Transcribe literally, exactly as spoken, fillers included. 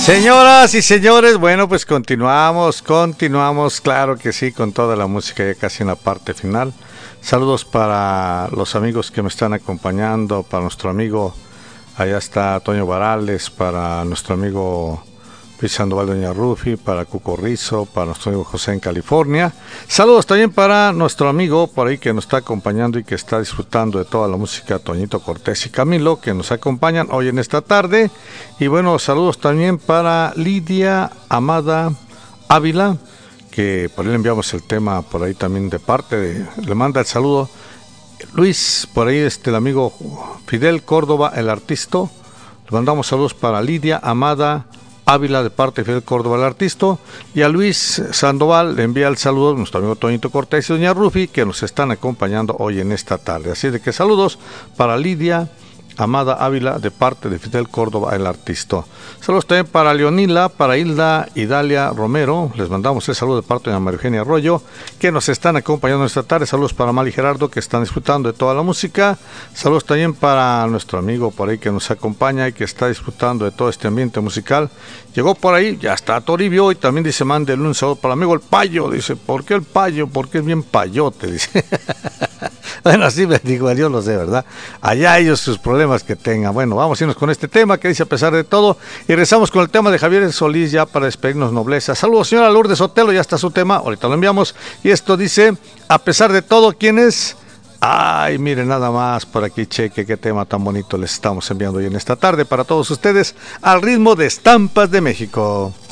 Señoras y señores, bueno, pues continuamos, continuamos, claro que sí, con toda la música ya casi en la parte final. Saludos para los amigos que me están acompañando, para nuestro amigo, allá está Toño Barales, para nuestro amigo Luis Sandoval Doña Rufi, para Cuco Rizo, para nuestro amigo José en California. Saludos también para nuestro amigo por ahí que nos está acompañando y que está disfrutando de toda la música, Toñito Cortés y Camilo, que nos acompañan hoy en esta tarde. Y bueno, saludos también para Lidia Amada Ávila, que por ahí le enviamos el tema por ahí también de parte de, le manda el saludo Luis, por ahí este el amigo Fidel Córdoba, el artista. Le mandamos saludos para Lidia Amada Ávila de parte de Fidel Córdoba, el artista, y a Luis Sandoval le envía el saludo a nuestro amigo Toñito Cortés y Doña Rufi, que nos están acompañando hoy en esta tarde. Así de que saludos para Lidia Amada Ávila de parte de Fidel Córdoba, el artista. Saludos también para Leonila, para Hilda y Dalia Romero. Les mandamos el saludo de parte de María Eugenia Arroyo, que nos están acompañando esta tarde. Saludos para Mali Gerardo, que están disfrutando de toda la música. Saludos también para nuestro amigo por ahí que nos acompaña y que está disfrutando de todo este ambiente musical. Llegó por ahí, ya está Toribio, y también dice, mándele un saludo para el amigo el Payo. Dice, ¿por qué el Payo? Porque es bien payote, dice. Bueno, así me digo, yo lo sé, ¿verdad? Allá ellos sus problemas que tengan. Bueno, vamos a irnos con este tema que dice a pesar de todo. Y rezamos con el tema de Javier Solís ya para despedirnos, nobleza. Saludos, señora Lourdes Sotelo, ya está su tema, ahorita lo enviamos. Y esto dice, a pesar de todo, ¿quién es? Ay, miren nada más, por aquí cheque qué tema tan bonito les estamos enviando hoy en esta tarde para todos ustedes, al ritmo de Estampas de México.